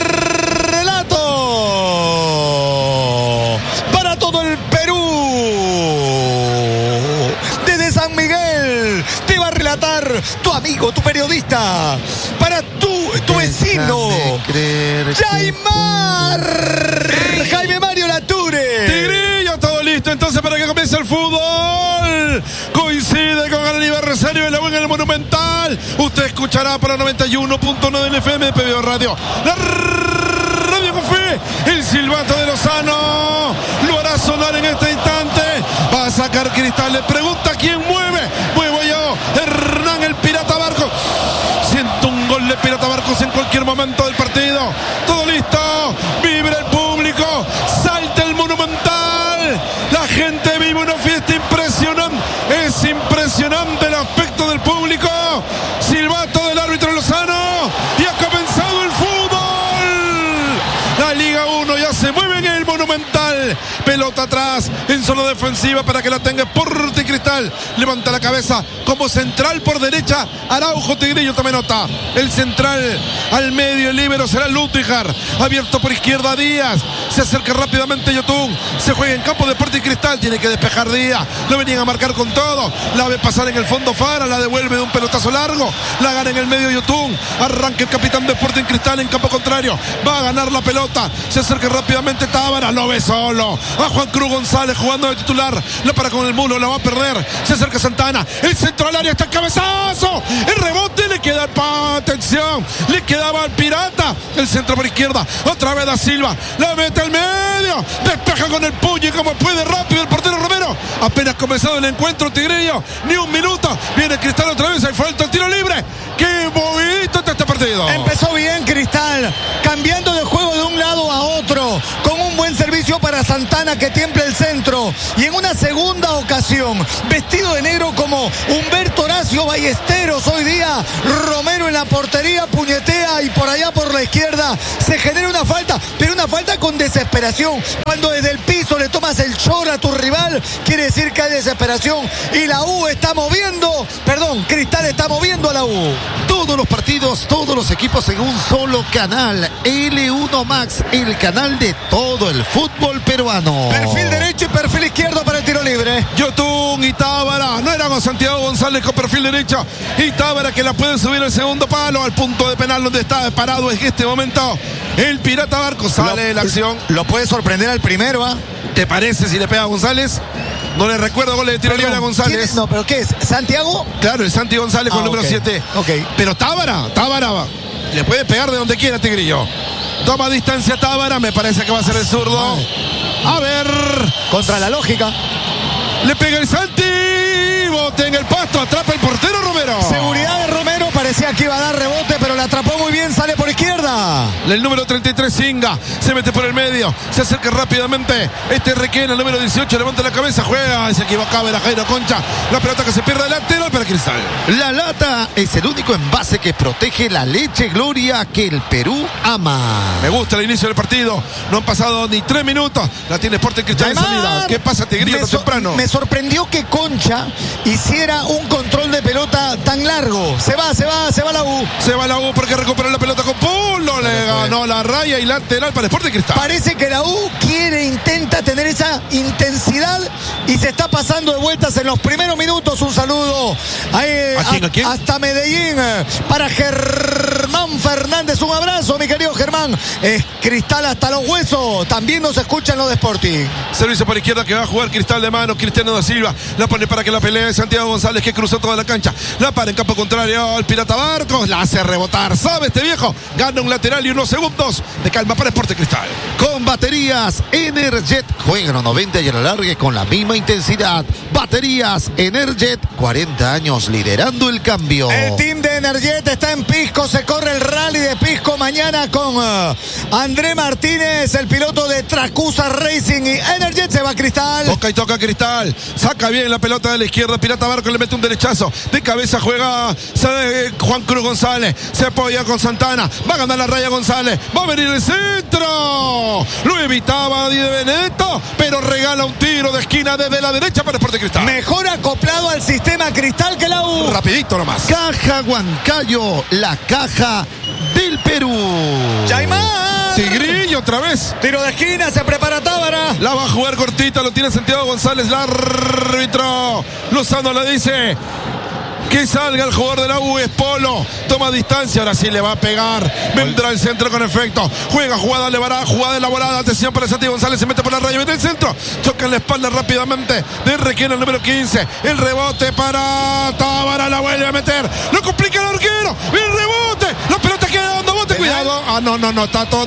relato para todo el Perú, desde San Miguel, te va a relatar tu amigo, tu periodista, para tu vecino, Jaime Mario Lature. Tigrillo, todo listo entonces para que comience el fútbol. Coincide con el aniversario de la U en el Monumental. Usted escuchará para 91.9 en FM de PBO Radio, la radio con fe. El silbato de Lozano lo hará sonar en este instante. Va a sacar Cristal. Le pregunta quién mueve. Muevo yo. Hernán, el Pirata Barcos. Siento un gol de Pirata Barcos en cualquier momento del partido. Todo listo. Vibra el público. Salta el Monumental. La gente vive una fiesta impresionante. Es impresionante el aspecto del público. Silbato del árbitro Lozano. Y ha comenzado el fútbol. La Liga 1 ya se mueve en el Monumental. Pelota atrás en zona defensiva para que la tenga Sporting Cristal. Levanta la cabeza como central por derecha. Araujo. Tigrillo tome nota. El central al medio, el líbero será Lutijar. Abierto por izquierda Díaz. Se acerca rápidamente Yotun. Se juega en campo de Sporting Cristal. Tiene que despejar Díaz. Lo venían a marcar con todo. La ve pasar en el fondo Fara. La devuelve de un pelotazo largo. La gana en el medio Yotun. Arranca el capitán de Sporting Cristal en campo contrario. Va a ganar la pelota. Se acerca rápidamente Tábara. Lo ve solo. A Juan Cruz González jugando de titular. La para con el mulo. La va a perder. Se acerca Santana. El centro al área. Está el cabezazo. El rebote. Le queda atención. Le quedaba al Pirata. El centro por izquierda. Otra vez Da Silva. La mete al medio. Despeja con el puño y como puede rápido el portero Romero. Apenas comenzado el encuentro Tigrillo. Ni un minuto. Viene Cristal otra vez. Hay falta el tiro libre. ¡Qué movidito está este partido! Empezó bien Cristal. Cambiando de juego de un lado a otro. Con un buen servicio para Santana que tiembla el centro. Y en una segunda ocasión, vestido de negro como Humberto Horacio Ballesteros hoy día, Romero en la portería puñetea y por allá por la izquierda se genera una falta, pero una falta con desesperación. Cuando desde el piso le tomas el chorro a tu rival, quiere decir que hay desesperación y la U está moviendo, Cristal está moviendo a la U. Todos los partidos, todos los equipos en un solo canal. L1 Max, el canal de todo el fútbol peruano. Perfil derecho y perfil izquierdo para el tiro libre. Yotun y Tábara. No era con Santiago González con perfil derecho. Y Tábara que la puede subir al segundo palo, al punto de penal donde está parado en este momento el Pirata Barcos. Sale de la acción. Lo puede sorprender al primero, ¿ah? ¿Te parece si le pega a González? No le recuerdo gol de tiro libre a González. No, pero ¿qué es? ¿Santiago? Claro, el Santi González con número 7. Ok. Pero Tábara le puede pegar de donde quiera Tigrillo. Toma distancia Tábara, me parece que va a ser el zurdo. A ver. Contra la lógica. Le pega el Santi. Bote en el pasto, atrapa el portero Romero. Seguridad de Romero, parecía que iba a dar rebote, pero la atrapó muy bien, sale por izquierda. El número 33 Singa, se mete por el medio, se acerca rápidamente. Requena, el número 18, levanta la cabeza, juega, se equivocaba, era Jairo Concha. La pelota que se pierde de lateral para Cristal. La lata es el único envase que protege la leche Gloria que el Perú ama. Me gusta el inicio del partido, no han pasado ni 3 minutos. La tiene Sporting Cristal en salida. ¿Qué pasa, Tigrillo, tan temprano? Me sorprendió que Concha hiciera un control de pelota tan largo. Se va la U. Se va la U porque recupera la pelota con Pulo. Le ganó la raya y lateral para Sporting Cristal. Parece que la U intenta tener esa intensidad y se está pasando de vueltas en los primeros minutos. Un saludo ¿A quién? Hasta Medellín para Germán Fernández. Un abrazo, mi querido Germán. Es Cristal hasta los huesos. También nos escuchan los de Sporting. Servicio por izquierda que va a jugar Cristal de mano. Cristiano da Silva la pone para que la pelee Santiago González, que cruzó toda la cancha. La para en campo contrario al Pirata Barcos. La hace rebotar. ¿Sabe este viejo? Gana un lateral y unos segundos de calma para Sporting Cristal. Con baterías Energet, juegan a 90 y a la larga con la misma intensidad. Baterías Energet, 40 años liderando el cambio. El team de Energet está en Pisco. Se corre el rally de Pisco mañana con André Martínez, el piloto de Tracusa Racing, y Energet. Se va a Cristal. Toca y toca Cristal. Saca bien la pelota de la izquierda. Pirata Barcos le mete un derechazo. De cabeza juega Juan Cruz González. Se apoya con Santana. Va a ganar la raya González. Va a venir el centro. Lo evitaba Di Benedetto, pero regala un tiro de esquina desde la derecha para Sporting Cristal. Mejor acoplado al sistema Cristal que la U. Rapidito nomás. Caja Huancayo, la caja del Perú. Yaimar. Tigrillo otra vez. Tiro de esquina, se prepara Tábara. La va a jugar cortita, lo tiene Santiago González. El árbitro Lozano le dice que salga el jugador de la U. Es Polo, toma distancia, ahora sí le va a pegar. Vendrá el centro con efecto. Juega, jugada elaborada. Atención para Santiago González, se mete por la raya, mete el centro. Choca en la espalda rápidamente de Requena, el número 15. El rebote para Tábara, la vuelve a meter. Lo complica el arquero. El rebote. La pelota queda dando bote. Cuidado. No, está todo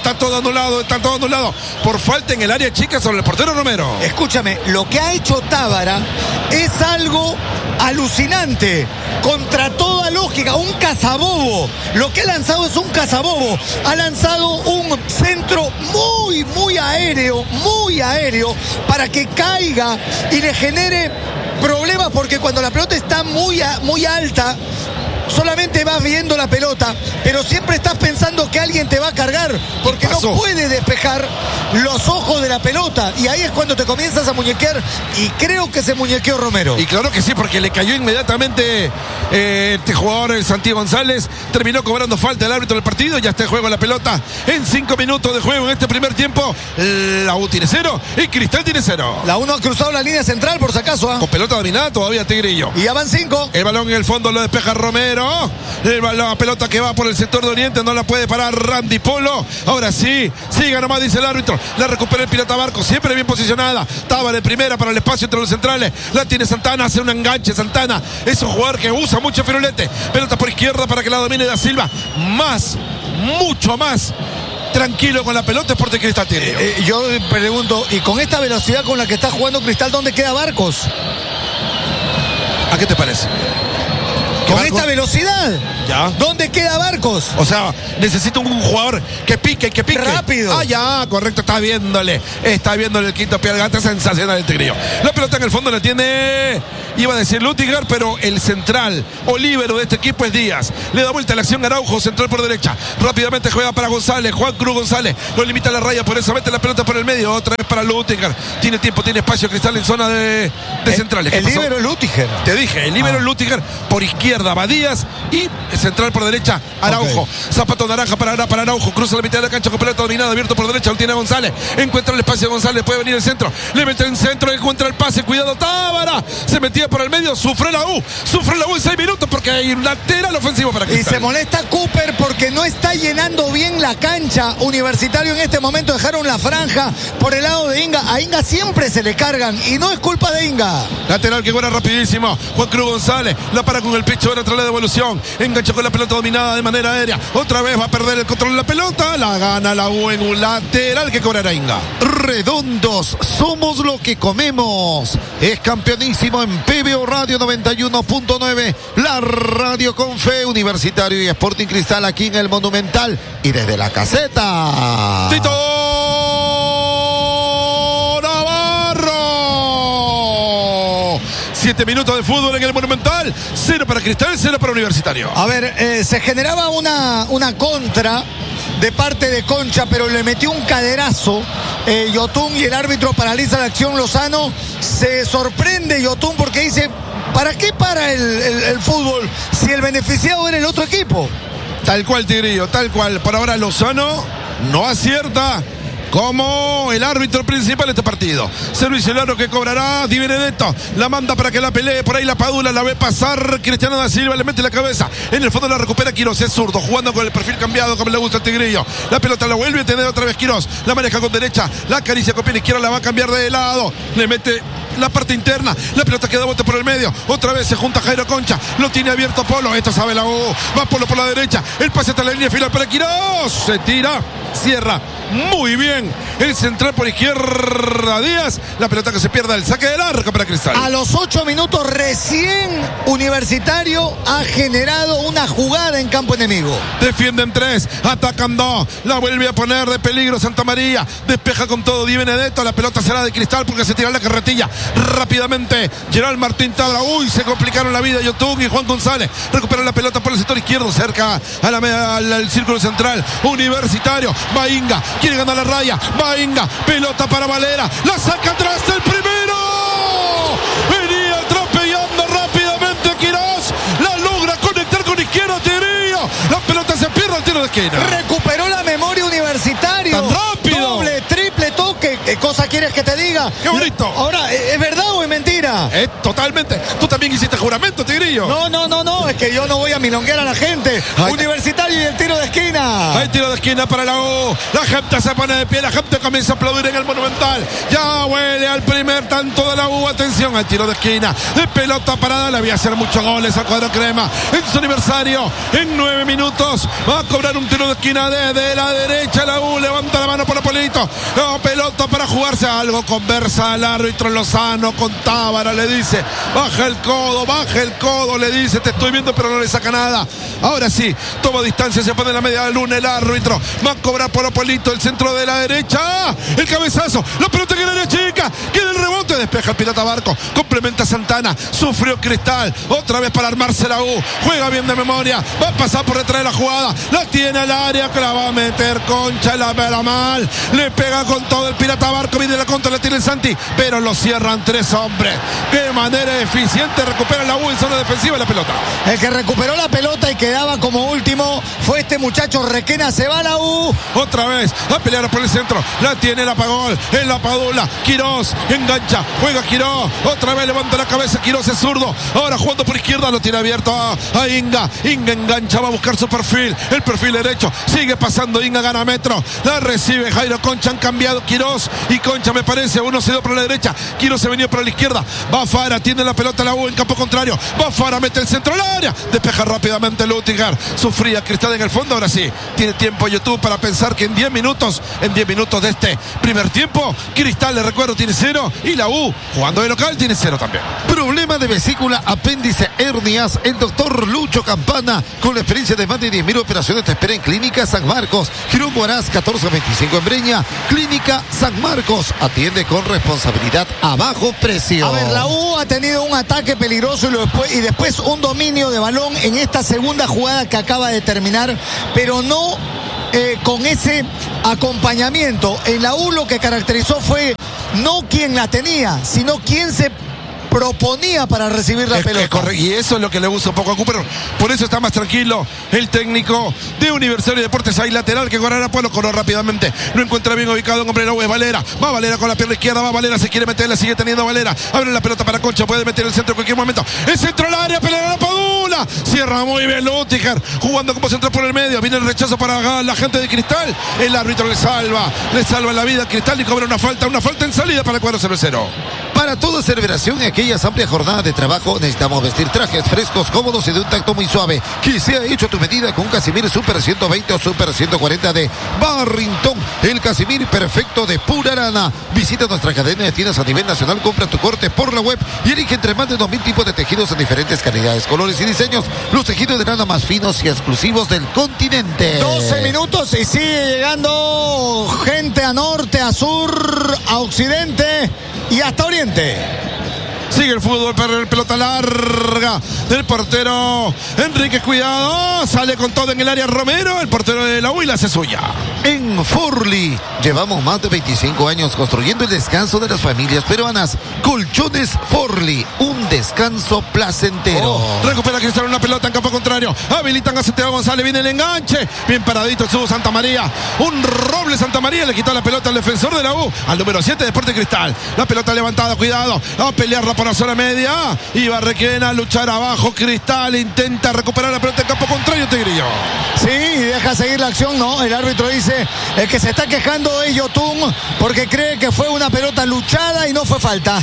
anulado. Por falta en el área chica sobre el portero Romero. Escúchame, lo que ha hecho Tábara es algo alucinante, contra toda lógica, un cazabobo. Lo que ha lanzado es un cazabobo. Ha lanzado un centro muy aéreo, para que caiga y le genere problemas, porque cuando la pelota está muy alta, solamente vas viendo la pelota, pero siempre estás pensando que alguien te va a cargar, porque no puede despejar los ojos de la pelota, y ahí es cuando te comienzas a muñequear, y creo que se muñequeó Romero. Y claro que sí, porque le cayó inmediatamente este jugador, el Santiago González, terminó cobrando falta el árbitro del partido, ya está en juego la pelota en 5 minutos de juego en este primer tiempo. La U tiene 0 y Cristal tiene 0. La U no ha cruzado la línea central, por si acaso. Con pelota dominada todavía Tigrillo. Y ya van 5. El balón en el fondo lo despeja Romero. La pelota que va por el sector de Oriente no la puede parar Randy Polo. Ahora sí, siga nomás, dice el árbitro. La recupera el Pirata Barco, siempre bien posicionada. Tábara en primera para el espacio entre los centrales. La tiene Santana, hace un enganche. Santana es un jugador que usa mucho firulete. Pelota por izquierda para que la domine Da Silva. Mucho más tranquilo con la pelota, Sporting Cristal tiene. Yo pregunto, y con esta velocidad con la que está jugando Cristal, ¿dónde queda Barcos? ¿A qué te parece? Con esta velocidad, ya. ¿Dónde queda Barcos? O sea, necesita un jugador que pique. Rápido. Ah, ya, correcto, está viéndole el quinto pie al gato, sensacional el Tigrillo. La pelota en el fondo la tiene, iba a decir Lutiger, pero el central o líbero de este equipo es Díaz. Le da vuelta a la acción Araujo, central por derecha. Rápidamente juega para González, Juan Cruz González. Lo limita a la raya, por eso mete la pelota por el medio. Otra vez para Lutiger. Tiene tiempo, tiene espacio Cristal en zona de centrales. El líbero es Lutiger. Te dije, el líbero es Lutiger. Por izquierda va Díaz y el central por derecha Araujo. Zapato naranja para Araujo. Cruza la mitad de la cancha con pelota dominada, abierto por derecha. Lo tiene González. Encuentra el espacio de González. Puede venir el centro. Le mete en centro. Encuentra el pase. Cuidado, Tábara. Se metía por el medio. Sufre la U en 6 minutos porque hay un lateral ofensivo para Cristal. Y se molesta Cooper porque no está llenando bien la cancha. Universitario en este momento dejaron la franja por el lado de Inga. A Inga siempre se le cargan y no es culpa de Inga. Lateral que fuera rapidísimo. Juan Cruz González la para con el pecho. Ahora trae la devolución. Engancha con la pelota dominada de manera aérea. Otra vez va a perder el control de la pelota. La gana la U en un lateral que cobrará Inga. Redondos, somos lo que comemos. Es campeonísimo en PBO Radio 91.9. La radio con fe. Universitario y Sporting Cristal aquí en el Monumental. Y desde la caseta, Tito Navarro. 7 minutos de fútbol en el Monumental. 0 para Cristal, 0 para Universitario. A ver, se generaba una contra de parte de Concha, pero le metió un caderazo Yotun y el árbitro paraliza la acción. Lozano se sorprende Yotun porque dice: ¿para qué para el fútbol si el beneficiado era el otro equipo? Tal cual, Tigrillo, tal cual. Por ahora Lozano no acierta como el árbitro principal de este partido. Servicio largo que cobrará Di Benedetto. La manda para que la pelee. Por ahí la Padula la ve pasar. Cristiano da Silva le mete la cabeza. En el fondo la recupera Quirós. Es zurdo, jugando con el perfil cambiado como le gusta al Tigrillo. La pelota la vuelve a tener otra vez Quirós. La maneja con derecha. La acaricia con pierna izquierda. La va a cambiar de lado. Le mete la parte interna. La pelota queda vuelta por el medio. Otra vez se junta Jairo Concha. Lo tiene abierto Polo. Esto sabe la U. Va Polo por la derecha. El pase hasta la línea final para Quirós. Se tira. Cierra muy bien el central por izquierda Díaz. La pelota que se pierde, el saque del arco para Cristal. A los 8 minutos recién Universitario ha generado una jugada en campo enemigo. Defienden 3, atacan 2. La vuelve a poner de peligro Santa María. Despeja con todo Di Benedetto. La pelota será de Cristal porque se tira la carretilla rápidamente. Gerald Martín Tabla. Uy, se complicaron la vida Yotun y Juan González. Recupera la pelota por el sector izquierdo, cerca al círculo central. Universitario. Va Inga, quiere ganar la raya. Va Inga, pelota para Valera. La saca atrás del primero. Venía atropellando rápidamente Quirós. La logra conectar con izquierda Tigrillo. La pelota se pierde al tiro de esquina. Recuperó la memoria Universitario. ¡Tan rápido! Doble, triple toque. ¿Qué cosa quieres que te diga? ¡Qué bonito! Ahora, ¿es verdad o es mentira? Totalmente. Tú también hiciste juramento, Tigrillo. Tigrillo. No, es que yo no voy a milonguear a la gente. Ay. Universitario y el tiro de esquina. Hay tiro de esquina para la U. La gente se pone de pie, la gente comienza a aplaudir en el Monumental. Ya huele al primer tanto de la U. Atención al tiro de esquina. De pelota parada, le había hacer muchos goles al cuadro crema. En su aniversario, en 9 minutos, va a cobrar un tiro de esquina desde la derecha. La U levanta la mano para Polito. La pelota para jugarse algo. Conversa al árbitro Lozano con Tábara. Le dice, baja el codo, le dice, te estoy viendo, pero no le saca nada. Ahora sí, toma distancia, se pone en la media luna el árbitro. Va a cobrar por Polito, el centro de la derecha. El cabezazo, la pelota que era chica, queda el rebote, despeja el Pirata Barco, complementa Santana, sufrió Cristal, otra vez para armarse la U, juega bien de memoria, va a pasar por detrás de la jugada, la tiene al área, que la va a meter Concha, la pega mal, le pega con todo el Pirata Barco, viene la contra, la tiene el Santi, pero lo cierran 3 hombres. Qué manera eficiente recupera la U en zona defensiva la pelota. El que recuperó la pelota y quedaba como último fue este muchacho Requena. Se va la U. Otra vez a pelear por el centro, la tiene la Pagol, en la Padula, Quirós engancha, juega Quirós, otra vez levanta la cabeza, Quirós es zurdo, ahora jugando por izquierda, lo tiene abierto a Inga engancha, va a buscar su perfil, el perfil derecho, sigue pasando Inga, gana metro, la recibe Jairo Concha, han cambiado Quirós y Concha, me parece, uno se dio por la derecha, Quirós se venía por la izquierda, va Fara, tiene la pelota la U en campo contrario, va Fara, mete el centro al área, despeja rápidamente Lutiger, sufría Cristal en el fondo, ahora sí, tiene tiempo YouTube para pensar que en 10 minutos de este primer tiempo, Cristal, le recuerdo, tiene 0 y la U, jugando de local, tiene 0 también. Problema de vesícula, apéndice, hernias. El doctor Lucho Campana, con la experiencia de más de 10.000 operaciones, te espera en Clínica San Marcos, Girón Huaraz 1425 en Breña. Clínica San Marcos, atiende con responsabilidad a bajo precio. A ver, la U ha tenido un ataque peligroso y después un dominio de balón en esta segunda jugada que acaba de terminar, pero no con ese acompañamiento. En la U lo que caracterizó fue no quien la tenía, sino quien se proponía para recibir la pelota. Y eso es lo que le gusta un poco a Cooper. Por eso está más tranquilo el técnico de Universitario de Deportes. Ahí lateral que correrá, pues lo corrió rápidamente. Lo encuentra bien ubicado un hombre de la U, es Valera. Va Valera con la pierna izquierda, va Valera, se quiere meter, la sigue teniendo Valera. Abre la pelota para Concha, puede meter el centro en cualquier momento. El centro al área, pelea la Padula. Cierra muy bien Lutiger, jugando como central por el medio. Viene el rechazo para la gente de Cristal. El árbitro le salva la vida a Cristal y cobra una falta en salida para el cuadro cervecero. Para toda celebración y aquellas amplias jornadas de trabajo, necesitamos vestir trajes frescos, cómodos y de un tacto muy suave, que sea hecho a tu medida con un Casimir Super 120 o Super 140 de Barrington. El Casimir perfecto de pura lana. Visita nuestra cadena de tiendas a nivel nacional, compra tu corte por la web y elige entre más de 2.000 tipos de tejidos en diferentes calidades, colores y diseños. Los tejidos de lana más finos y exclusivos del continente. 12 minutos y sigue llegando gente a norte, a sur, a occidente y hasta oriente. Sigue el fútbol, pelota larga del portero Enrique, cuidado, sale con todo en el área Romero, el portero de la U, y la hace suya. En Forli llevamos más de 25 años construyendo el descanso de las familias peruanas. Colchones Forli, un descanso placentero. Recupera Cristal una pelota en campo contrario, habilitan a Santiago González, viene el enganche, bien paradito estuvo Santa María, un roble Santa María, le quitó la pelota al defensor de la U, al número 7 Deportes Cristal. La pelota levantada, cuidado, a pelearla por la zona media, iba Requena a luchar abajo, Cristal intenta recuperar la pelota en campo contrario, Tigrillo. Sí, deja seguir la acción, no, el árbitro dice, el que se está quejando es Yotun, porque cree que fue una pelota luchada y no fue falta.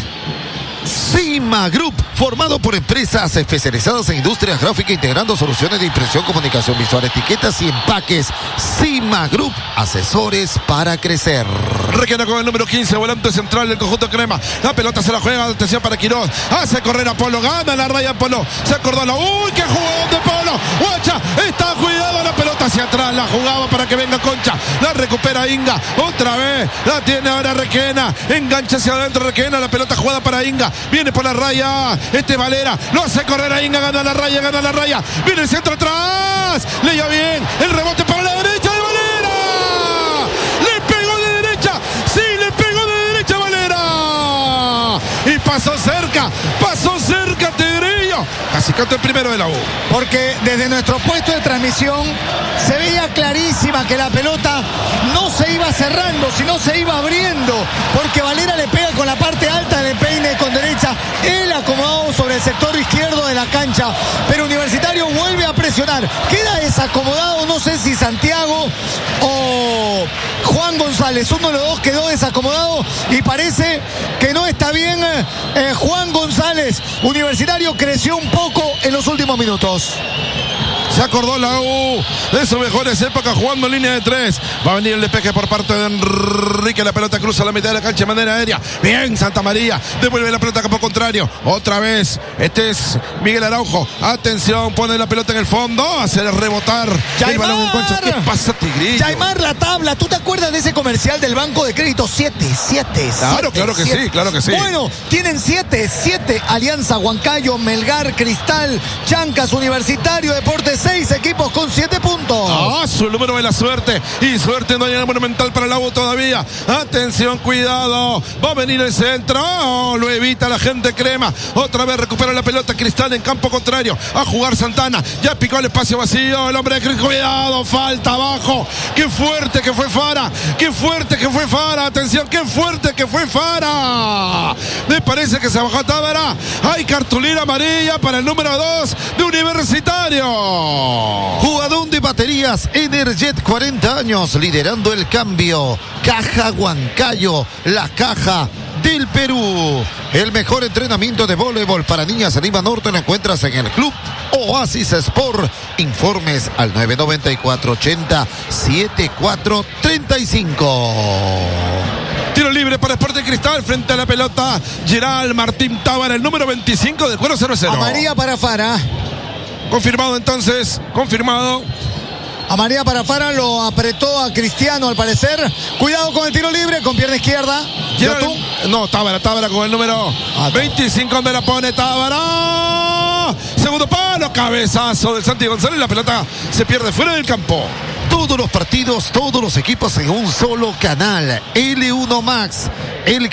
Cima Group, formado por empresas especializadas en industrias gráficas, integrando soluciones de impresión, comunicación visual, etiquetas y empaques. Cima Group, asesores para crecer. Requena con el número 15, volante central del conjunto crema. La pelota se la juega, atención para Quirós. Hace correr a Polo, gana la raya Polo. Se acordó la. ¡Uy, qué jugador de Polo! Guacha, está cuidado, la pelota hacia atrás. La jugaba para que venga Concha. La recupera Inga. Otra vez. La tiene ahora Requena. Engancha hacia adentro Requena. La pelota jugada para Inga. Viene por la raya. Valera. Lo hace correr a Inga. Gana la raya, gana la raya. Viene el centro atrás. Leía bien. El rebote para la derecha de Valera. Le pegó de derecha. Sí, le pegó de derecha Valera. Y pasó cerca, Tigrillo. Casi canta el primero de la U. Porque desde nuestro puesto de transmisión se veía clarísima que la pelota no se iba cerrando, sino se iba abriendo. Porque Valera le pega con la parte alta del peine con derecha. Él acomodado sobre el sector izquierdo de la cancha, pero Universitario vuelve a presionar. Queda desacomodado, no sé si Santiago o Juan González, uno de los dos quedó desacomodado y parece que no está bien Juan González. Universitario creció un poco en los últimos minutos. Se acordó la U de sus mejores épocas jugando en línea de 3. Va a venir el despeje por parte de Enrique. La pelota cruza la mitad de la cancha de manera aérea. Bien, Santa María. Devuelve la pelota a campo contrario. Otra vez. Este es Miguel Araujo. Atención, pone la pelota en el fondo. Hace rebotar el balón en concha. ¿Qué pasa, Tigrillo? Yaimar la tabla. ¿Tú te acuerdas de ese comercial del Banco de Crédito? 7. Claro que sí, claro que sí. Bueno, tienen 7. Alianza, Huancayo, Melgar, Cristal, Chancas, Universitario, Deportes. 6 equipos con 7 puntos. Su número de la suerte. Y suerte no hay monumental para la U todavía. Atención, cuidado. Va a venir el centro. Lo evita la gente crema. Otra vez recupera la pelota Cristal en campo contrario. A jugar Santana. Ya picó el espacio vacío. El hombre de Cristal. Cuidado. Falta abajo. Qué fuerte que fue Fara. Qué fuerte que fue Fara. Atención. Qué fuerte que fue Fara. Me parece que se bajó Tábara. Hay cartulina amarilla para el número 2 de Universitario. Jugador de baterías Energet, 40 años, liderando el cambio. Caja Huancayo, la caja del Perú. El mejor entrenamiento de voleibol para niñas en Lima Norte lo encuentras en el Club Oasis Sport. Informes al 994-80-7435. Tiro libre para Sporting Cristal frente a la pelota. Giral Martín Tábara, el número 25 del cuero 0-0. Amarilla para Fara. Confirmado entonces, confirmado. Amarilla para Fara, lo apretó a Cristiano al parecer. Cuidado con el tiro libre, con pierna izquierda. No, Tábara con el número 25, donde la pone Tábara. Segundo palo, cabezazo de Santi González. La pelota se pierde fuera del campo. Todos los partidos, todos los equipos en un solo canal. L1 Max. El